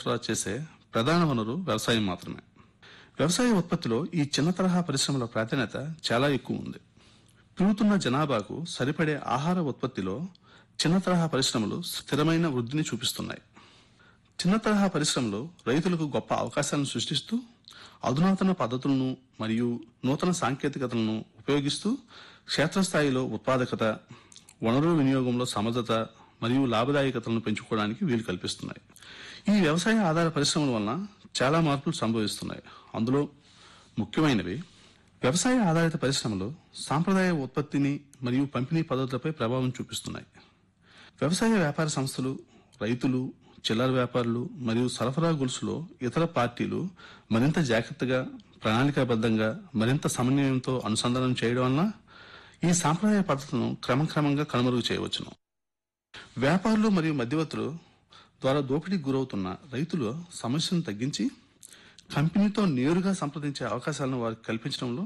సరఫరా చేసే ప్రధాన వనరు వ్యవసాయం మాత్రమే. వ్యవసాయ ఉత్పత్తిలో ఈ చిన్న తరహా పరిశ్రమల ప్రాధాన్యత చాలా ఎక్కువ ఉంది. పెరుగుతున్న జనాభాకు సరిపడే ఆహార ఉత్పత్తిలో చిన్న తరహా పరిశ్రమలు స్థిరమైన వృద్ధిని చూపిస్తున్నాయి. చిన్న తరహా పరిశ్రమలు రైతులకు గొప్ప అవకాశాలను సృష్టిస్తూ అధునాతన పద్ధతులను మరియు నూతన సాంకేతికతలను ఉపయోగిస్తూ క్షేత్రస్థాయిలో ఉత్పాదకత, వనరుల వినియోగంలో సమర్థత మరియు లాభదాయకతలను పెంచుకోవడానికి వీలు కల్పిస్తున్నాయి. ఈ వ్యవసాయ ఆధార పరిశ్రమల వలన చాలా మార్పులు సంభవిస్తున్నాయి. అందులో ముఖ్యమైనవి వ్యవసాయ ఆధారిత పరిశ్రమలు సాంప్రదాయ ఉత్పత్తిని మరియు పంపిణీ పద్ధతులపై ప్రభావం చూపిస్తున్నాయి. వ్యవసాయ వ్యాపార సంస్థలు, రైతులు, చిల్లర వ్యాపారులు మరియు సరఫరా గొలుసులో ఇతర పార్టీలు మరింత జాగ్రత్తగా, ప్రణాళికాబద్ధంగా, మరింత సమన్వయంతో అనుసంధానం చేయడం వలన ఈ సాంప్రదాయ పద్ధతులను క్రమక్రమంగా కనుమరుగు చేయవచ్చును. వ్యాపారులు మరియు మధ్యవర్తులు ద్వారా దోపిడీకి గురవుతున్న రైతుల సమస్యను తగ్గించి కంపెనీతో నేరుగా సంప్రదించే అవకాశాలను వారికి కల్పించడంలో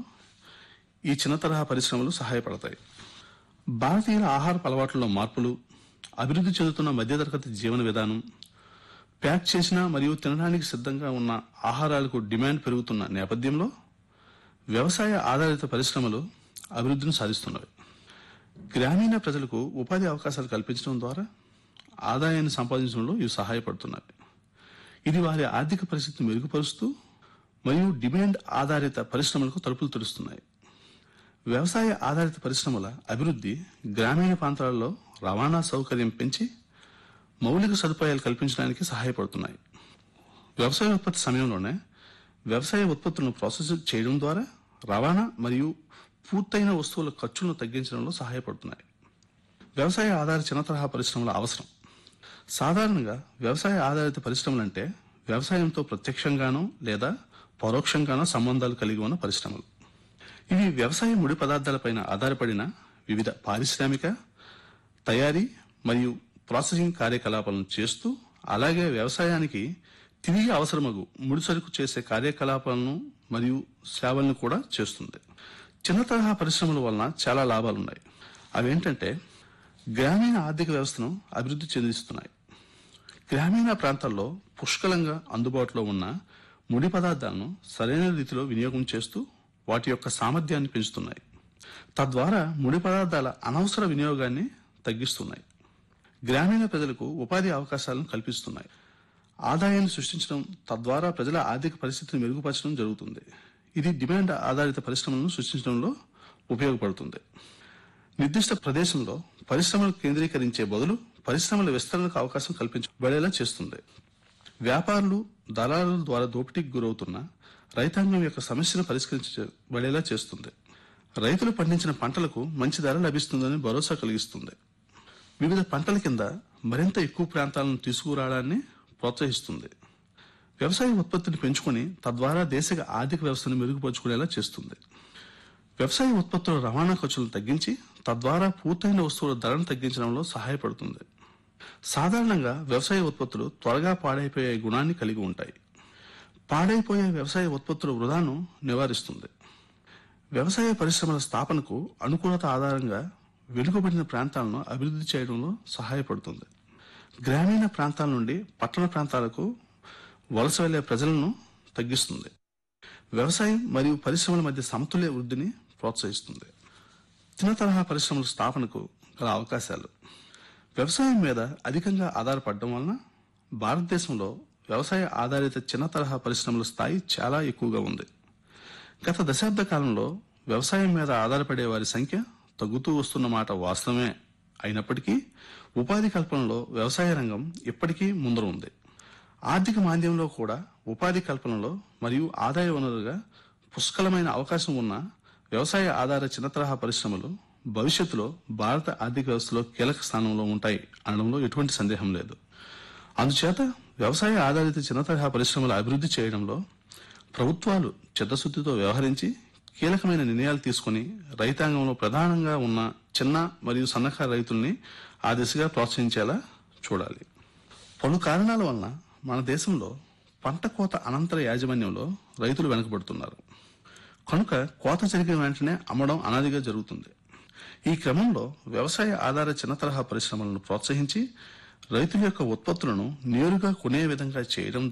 ఈ చిన్న తరహా పరిశ్రమలు సహాయపడతాయి. భారతీయుల ఆహారపు అలవాట్లలో మార్పులు, అభివృద్ధి చెందుతున్న మధ్యతరగతి జీవన విధానం, ప్యాక్ చేసిన మరియు తినడానికి సిద్ధంగా ఉన్న ఆహారాలకు డిమాండ్ పెరుగుతున్న నేపథ్యంలో వ్యవసాయ ఆధారిత పరిశ్రమలు అభివృద్ధిని సాధిస్తున్నవి. గ్రామీణ ప్రజలకు ఉపాధి అవకాశాలు కల్పించడం ద్వారా ఆదాయాన్ని సంపాదించడంలో ఇవి సహాయపడుతున్నాయి. ఇది వారి ఆర్థిక పరిస్థితిని మెరుగుపరుస్తూ మరియు డిమాండ్ ఆధారిత పరిశ్రమలకు తలుపులు తెరుస్తున్నాయి. వ్యవసాయ ఆధారిత పరిశ్రమల అభివృద్ధి గ్రామీణ ప్రాంతాలలో రవాణా సౌకర్యం పెంచి మౌలిక సదుపాయాలు కల్పించడానికి సహాయపడుతున్నాయి. వ్యవసాయ ఉత్పత్తి సమయంలోనే వ్యవసాయ ఉత్పత్తులను ప్రాసెస్ చేయడం ద్వారా రవాణా మరియు పూర్తయిన వస్తువుల ఖర్చులను తగ్గించడంలో సహాయపడుతున్నాయి. వ్యవసాయ ఆధారిత చిన్న తరహా పరిశ్రమల అవసరం. సాధారణంగా వ్యవసాయ ఆధారిత పరిశ్రమలంటే వ్యవసాయంతో ప్రత్యక్షంగానో లేదా పరోక్షంగానో సంబంధాలు కలిగి ఉన్న పరిశ్రమలు. ఇవి వ్యవసాయ ముడి పదార్థాలపైన ఆధారపడిన వివిధ పారిశ్రామిక, తయారీ మరియు ప్రాసెసింగ్ కార్యకలాపాలను చేస్తూ అలాగే వ్యవసాయానికి తిరిగి అవసరమగు ముడిసరుకు చేసే కార్యకలాపాలను మరియు సేవలను కూడా చేస్తుంది. చిన్న తరహా పరిశ్రమల వలన చాలా లాభాలున్నాయి. అవేంటంటే గ్రామీణ ఆర్థిక వ్యవస్థను అభివృద్ధి చెందిస్తున్నాయి. గ్రామీణ ప్రాంతాల్లో పుష్కలంగా అందుబాటులో ఉన్న ముడి పదార్థాలను సరైన రీతిలో వినియోగం చేస్తూ వాటి యొక్క సామర్థ్యాన్ని పెంచుతున్నాయి. తద్వారా ముడి పదార్థాల అనవసర వినియోగాన్ని తగ్గిస్తున్నాయి. గ్రామీణ ప్రజలకు ఉపాధి అవకాశాలను కల్పిస్తున్నాయి. ఆదాయాన్ని సృష్టించడం, తద్వారా ప్రజల ఆర్థిక పరిస్థితిని మెరుగుపరచడం జరుగుతుంది. ఇది డిమాండ్ ఆధారిత పరిశ్రమలను సృష్టించడంలో ఉపయోగపడుతుంది. నిర్దిష్ట ప్రదేశంలో పరిశ్రమలు కేంద్రీకరించే బదులు పరిశ్రమల విస్తరణకు అవకాశం కల్పించబడేలా చేస్తుంది. వ్యాపారులు, దళారుల ద్వారా దోపిడీకి గురవుతున్న రైతాంగం యొక్క సమస్యను పరిష్కరించబడేలా చేస్తుంది. రైతులు పండించిన పంటలకు మంచి ధర లభిస్తుందని భరోసా కలిగిస్తుంది. వివిధ పంటల కింద మరింత ఎక్కువ ప్రాంతాలను తీసుకురావడాన్ని ప్రోత్సహిస్తుంది. వ్యవసాయ ఉత్పత్తిని పెంచుకొని తద్వారా దేశ ఆర్థిక వ్యవస్థను మెరుగుపరుచుకునేలా చేస్తుంది. వ్యవసాయ ఉత్పత్తుల రవాణా ఖర్చులను తగ్గించి తద్వారా పూర్తయిన వస్తువుల ధరను తగ్గించడంలో సహాయపడుతుంది. సాధారణంగా వ్యవసాయ ఉత్పత్తులు త్వరగా పాడైపోయే గుణాన్ని కలిగి ఉంటాయి. పాడైపోయే వ్యవసాయ ఉత్పత్తుల వృధాను నివారిస్తుంది. వ్యవసాయ పరిశ్రమల స్థాపనకు అనుకూలత ఆధారంగా వెనుకబడిన ప్రాంతాలను అభివృద్ధి చేయడంలో సహాయపడుతుంది. గ్రామీణ ప్రాంతాల నుండి పట్టణ ప్రాంతాలకు వలస వెళ్లే ప్రజలను తగ్గిస్తుంది. వ్యవసాయం మరియు పరిశ్రమల మధ్య సమతుల్య వృద్ధిని ప్రోత్సహిస్తుంది. చిన్న తరహా పరిశ్రమల స్థాపనకు గల అవకాశాలు. వ్యవసాయం మీద అధికంగా ఆధారపడడం వలన భారతదేశంలో వ్యవసాయ ఆధారిత చిన్న తరహా పరిశ్రమల స్థాయి చాలా ఎక్కువగా ఉంది. గత దశాబ్ద కాలంలో వ్యవసాయం మీద ఆధారపడే వారి సంఖ్య తగ్గుతూ వస్తున్న మాట వాస్తవమే అయినప్పటికీ ఉపాధి కల్పనలో వ్యవసాయ రంగం ఇప్పటికీ ముందర ఉంది. ఆర్థిక మాంద్యంలో కూడా ఉపాధి కల్పనలో మరియు ఆదాయ వనరుగా పుష్కలమైన అవకాశం ఉన్న వ్యవసాయ ఆధార చిన్న తరహా పరిశ్రమలు భవిష్యత్తులో భారత ఆర్థిక వ్యవస్థలో కీలక స్థానంలో ఉంటాయి అనడంలో ఎటువంటి సందేహం లేదు. అందుచేత వ్యవసాయ ఆధారిత చిన్న తరహా పరిశ్రమల అభివృద్ధి చేయడంలో ప్రభుత్వాలు చిత్తశుద్ధితో వ్యవహరించి కీలకమైన నిర్ణయాలు తీసుకుని రైతాంగంలో ప్రధానంగా ఉన్న చిన్న మరియు సన్నకారు రైతుల్ని ఆ దిశగా ప్రోత్సహించేలా చూడాలి. పలు కారణాల వలన మన దేశంలో పంట కోత అనంతర యాజమాన్యంలో రైతులు వెనుకబడుతున్నారు. కనుక కోత జరిగిన వెంటనే అమ్మడం అనాదిగా జరుగుతుంది. ఈ క్రమంలో వ్యవసాయ ఆధార చిన్న తరహా పరిశ్రమలను ప్రోత్సహించి రైతుల యొక్క ఉత్పత్తులను నేరుగా కొనే విధంగా చేయడం